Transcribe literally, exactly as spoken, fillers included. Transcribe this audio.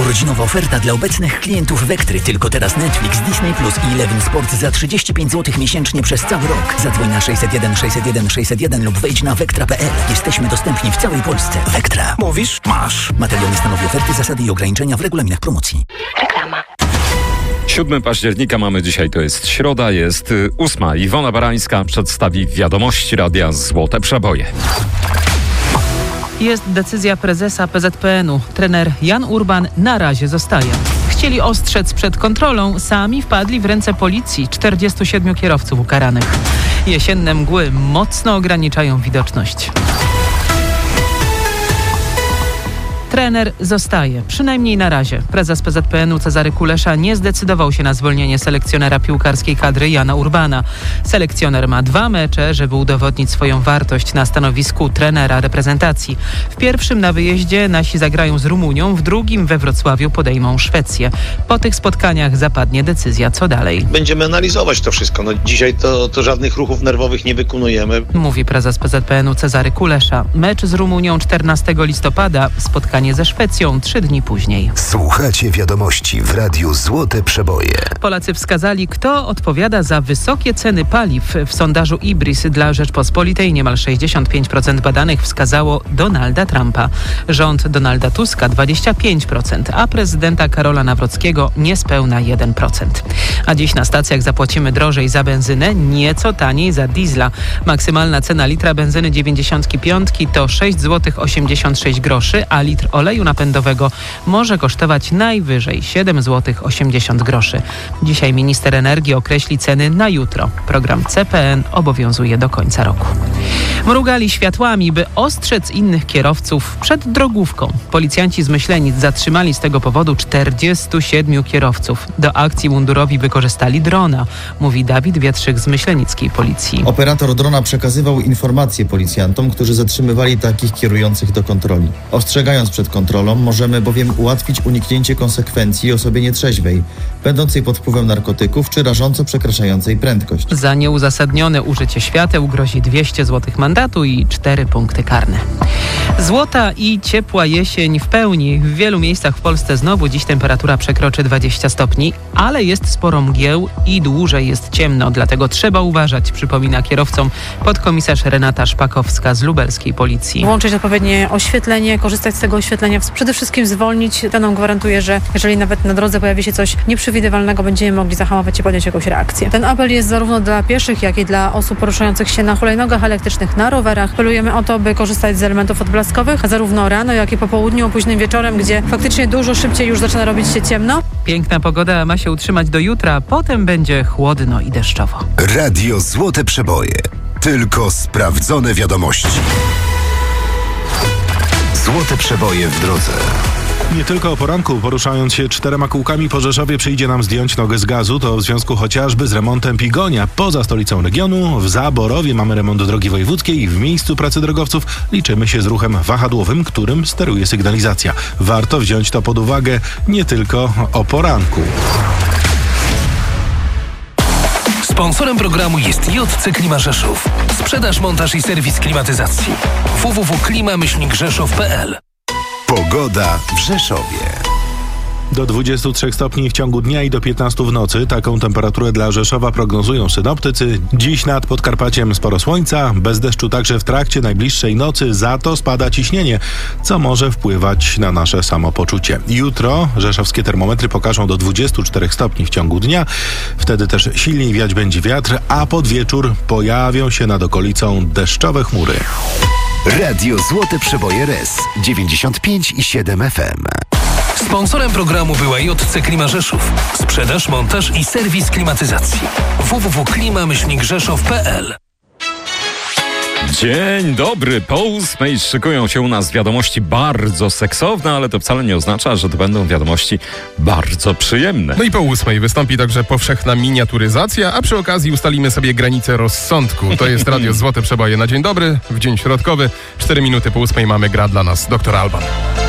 Urodzinowa oferta dla obecnych klientów Vectry. Tylko teraz Netflix, Disney Plus i Eleven Sport za trzydzieści pięć złotych miesięcznie przez cały rok. Zadzwoń na sześćset jeden sześćset jeden sześćset jeden lub wejdź na vectra kropka p l. Jesteśmy dostępni w całej Polsce. Vectra. Mówisz? Masz. Materiał nie stanowi oferty, zasady i ograniczenia w regulaminach promocji. Reklama. siódmego października mamy dzisiaj, to jest środa, jest ósma. Iwona Barańska przedstawi wiadomości Radia Złote Przeboje. Jest decyzja prezesa P Z P N u. Trener Jan Urban na razie zostaje. Chcieli ostrzec przed kontrolą, sami wpadli w ręce policji. czterdziestu siedmiu kierowców ukaranych. Jesienne mgły mocno ograniczają widoczność. Trener zostaje, przynajmniej na razie. Prezes P Z P N u Cezary Kulesza nie zdecydował się na zwolnienie selekcjonera piłkarskiej kadry Jana Urbana. Selekcjoner ma dwa mecze, żeby udowodnić swoją wartość na stanowisku trenera reprezentacji. W pierwszym na wyjeździe nasi zagrają z Rumunią, w drugim we Wrocławiu podejmą Szwecję. Po tych spotkaniach zapadnie decyzja, co dalej. Będziemy analizować to wszystko. No, dzisiaj to, to żadnych ruchów nerwowych nie wykonujemy. Mówi prezes P Z P N u Cezary Kulesza. Mecz z Rumunią czternastego listopada, spotkanie ze Szwecją trzy dni później. Słuchacie wiadomości w Radiu Złote Przeboje. Polacy wskazali, kto odpowiada za wysokie ceny paliw. W sondażu Ibris dla Rzeczpospolitej niemal sześćdziesiąt pięć procent badanych wskazało Donalda Trumpa. Rząd Donalda Tuska dwadzieścia pięć procent, a prezydenta Karola Nawrockiego niespełna jeden procent. A dziś na stacjach zapłacimy drożej za benzynę, nieco taniej za diesla. Maksymalna cena litra benzyny dziewięćdziesiąt pięć to sześć złotych osiemdziesiąt sześć groszy, a litr oleju napędowego może kosztować najwyżej siedem złotych osiemdziesiąt groszy. Dzisiaj minister energii określi ceny na jutro. Program C P N obowiązuje do końca roku. Mrugali światłami, by ostrzec innych kierowców przed drogówką. Policjanci z Myślenic zatrzymali z tego powodu czterdziestu siedmiu kierowców. Do akcji mundurowi wykorzystali drona, mówi Dawid Wietrzyk z myślenickiej policji. Operator drona przekazywał informacje policjantom, którzy zatrzymywali takich kierujących do kontroli. Ostrzegając przed kontrolą, możemy bowiem ułatwić uniknięcie konsekwencji osobie nietrzeźwej, będącej pod wpływem narkotyków czy rażąco przekraczającej prędkość. Za nieuzasadnione użycie świateł grozi dwieście złotych mandatu i cztery punkty karne. Złota i ciepła jesień w pełni. W wielu miejscach w Polsce znowu dziś temperatura przekroczy dwadzieścia stopni, ale jest sporo mgieł i dłużej jest ciemno, dlatego trzeba uważać, przypomina kierowcom podkomisarz Renata Szpakowska z lubelskiej policji. Włączyć odpowiednie oświetlenie, korzystać z tego oświetlenia, przede wszystkim zwolnić. To nam gwarantuje, że jeżeli nawet na drodze pojawi się coś nieprzewidywalnego, będziemy mogli zahamować i podjąć jakąś reakcję. Ten apel jest zarówno dla pieszych, jak i dla osób poruszających się na hulajnogach elektrycznych, na rowerach. Apelujemy o to, by korzystać z elementów odblaskowych, zarówno rano, jak i po południu, późnym wieczorem, gdzie faktycznie dużo szybciej już zaczyna robić się ciemno. Piękna pogoda ma się utrzymać do jutra, potem będzie chłodno i deszczowo. Radio Złote Przeboje. Tylko sprawdzone wiadomości. Złote Przeboje w drodze. Nie tylko o poranku, poruszając się czterema kółkami po Rzeszowie przyjdzie nam zdjąć nogę z gazu, to w związku chociażby z remontem Pigonia. Poza stolicą regionu, w Zaborowie mamy remont drogi wojewódzkiej i w miejscu pracy drogowców liczymy się z ruchem wahadłowym, którym steruje sygnalizacja. Warto wziąć to pod uwagę nie tylko o poranku. Sponsorem programu jest J C Klima Rzeszów. Sprzedaż, montaż i serwis klimatyzacji. w w w kropka klima myślnik rzeszów kropka p l. Pogoda w Rzeszowie. Do dwudziestu trzech stopni w ciągu dnia i do piętnastu w nocy. Taką temperaturę dla Rzeszowa prognozują synoptycy. Dziś nad Podkarpaciem sporo słońca, bez deszczu także w trakcie najbliższej nocy, za to spada ciśnienie, co może wpływać na nasze samopoczucie. Jutro rzeszowskie termometry pokażą do dwudziestu czterech stopni w ciągu dnia. Wtedy też silniej wiać będzie wiatr, a pod wieczór pojawią się nad okolicą deszczowe chmury. Radio Złote Przeboje R E S dziewięćdziesiąt pięć i siedem F M. Sponsorem programu była J C Klima Rzeszów. Sprzedaż, montaż i serwis klimatyzacji. w w w kropka klima myślnik rzeszów kropka p l. Dzień dobry, po ósmej szykują się u nas wiadomości bardzo seksowne, ale to wcale nie oznacza, że to będą wiadomości bardzo przyjemne. No i po ósmej wystąpi także powszechna miniaturyzacja, a przy okazji ustalimy sobie granice rozsądku. To jest Radio Złote Przeboje na dzień dobry, w dzień środkowy. Cztery minuty po ósmej mamy gra dla nas doktor Alban.